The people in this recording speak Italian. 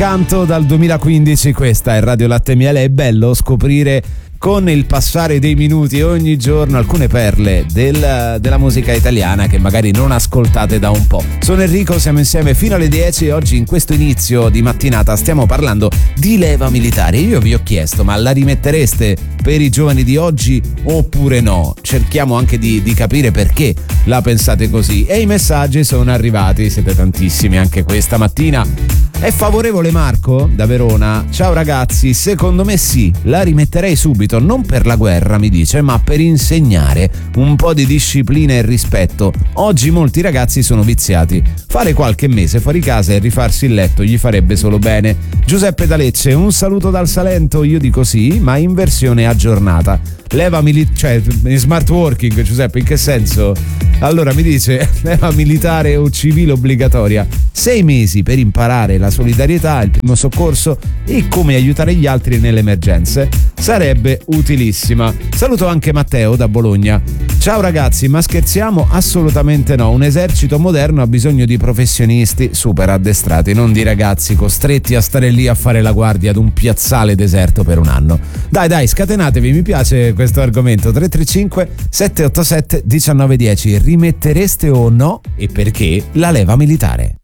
Canto dal 2015, questa è Radio Latte e Miele. È bello scoprire con il passare dei minuti ogni giorno alcune perle della musica italiana che magari non ascoltate da un po'. Sono Enrico, siamo insieme fino alle 10 e oggi in questo inizio di mattinata stiamo parlando di leva militare. Io vi ho chiesto, ma la rimettereste per i giovani di oggi oppure no? Cerchiamo anche di capire perché la pensate così e i messaggi sono arrivati, siete tantissimi anche questa mattina. È favorevole Marco da Verona. Ciao ragazzi, secondo me sì, la rimetterei subito, non per la guerra mi dice, ma per insegnare un po' di disciplina e rispetto. Oggi molti ragazzi sono viziati. Fare qualche mese fuori casa e rifarsi il letto gli farebbe solo bene. Giuseppe da Lecce, un saluto dal Salento, io dico sì, ma in versione aggiornata. Leva cioè in smart working, Giuseppe, in che senso? Allora mi dice leva militare o civile obbligatoria, 6 mesi per imparare la solidarietà, il primo soccorso e come aiutare gli altri nelle emergenze, sarebbe utilissima. Saluto anche Matteo da Bologna. Ciao ragazzi, ma scherziamo? Assolutamente no, un esercito moderno ha bisogno di professionisti super addestrati, non di ragazzi costretti a stare lì a fare la guardia ad un piazzale deserto per un anno. Dai, scatenatevi, mi piace questo argomento. 335 787 1910, rimettereste o no e perché la leva militare?